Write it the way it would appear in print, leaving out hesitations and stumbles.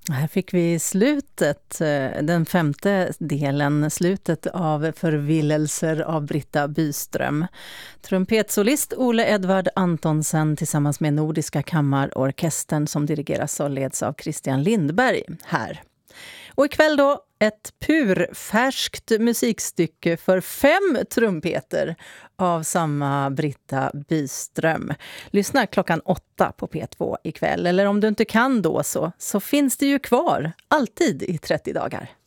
Här fick vi slutet, den femte delen, slutet av Förvillelser av Britta Byström. Trumpetsolist Ole Edvard Antonsen tillsammans med Nordiska kammarorkestern som dirigeras och leds av Christian Lindberg här. Och ikväll då ett purfärskt musikstycke för 5 trumpeter av samma Britta Byström. Lyssna 8:00 på P2 ikväll. Eller om du inte kan då så finns det ju kvar alltid i 30 dagar.